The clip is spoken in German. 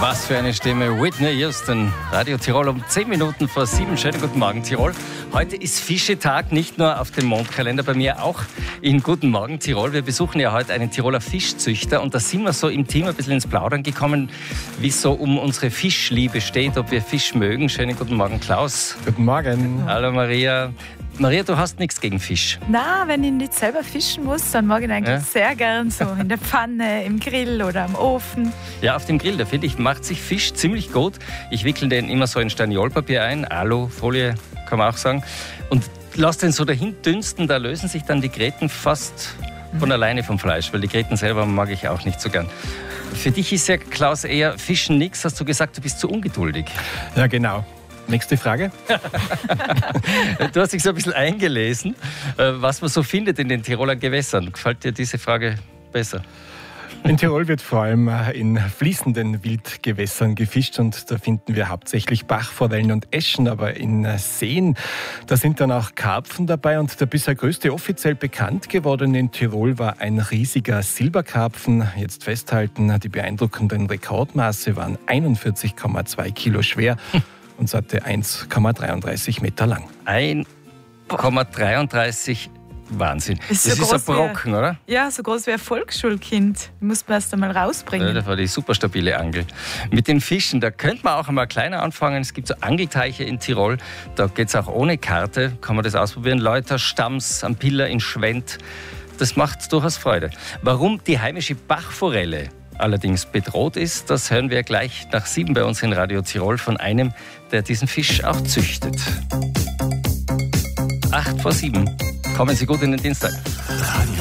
Was für eine Stimme, Whitney Houston. Radio Tirol um 10 Minuten vor 7. Schönen guten Morgen, Tirol. Heute ist Fischetag, nicht nur auf dem Mondkalender, bei mir auch in Guten Morgen, Tirol. Wir besuchen ja heute einen Tiroler Fischzüchter und da sind wir so im Team ein bisschen ins Plaudern gekommen, wie es so um unsere Fischliebe steht, ob wir Fisch mögen. Schönen guten Morgen, Klaus. Guten Morgen. Hallo, Maria. Maria, du hast nichts gegen Fisch. Na, wenn ich nicht selber fischen muss, dann mag ich ihn eigentlich sehr gern so in der Pfanne, im Grill oder am Ofen. Ja, auf dem Grill, da finde ich, macht sich Fisch ziemlich gut. Ich wickle den immer so in Staniolpapier ein, Alufolie kann man auch sagen, und lasse den so dahin dünsten, da lösen sich dann die Gräten fast von alleine vom Fleisch, weil die Gräten selber mag ich auch nicht so gern. Für dich ist ja, Klaus, eher Fischen nix, hast du gesagt, du bist zu ungeduldig. Ja, genau. Nächste Frage. Du hast dich so ein bisschen eingelesen, was man so findet in den Tiroler Gewässern. Gefällt dir diese Frage besser? In Tirol wird vor allem in fließenden Wildgewässern gefischt und da finden wir hauptsächlich Bachforellen und Äschen, aber in Seen, da sind dann auch Karpfen dabei und der bisher größte offiziell bekannt gewordene in Tirol war ein riesiger Silberkarpfen. Jetzt festhalten, die beeindruckenden Rekordmaße waren 41,2 Kilo schwer und satte 1,33 Meter lang. 1,33 Wahnsinn. Das ist ein Brocken, oder? Ja, so groß wie ein Volksschulkind. Muss man erst einmal rausbringen. Ja, das war die super stabile Angel. Mit den Fischen, da könnte man auch einmal kleiner anfangen. Es gibt so Angelteiche in Tirol, da geht es auch ohne Karte, kann man das ausprobieren. Leuter, Stams, am Piller, in Schwendt. Das macht durchaus Freude. Warum die heimische Bachforelle allerdings bedroht ist, das hören wir gleich nach 7 bei uns in Radio Tirol von einem, der diesen Fisch auch züchtet. 8 vor 7. Kommen Sie gut in den Dienstag. Radio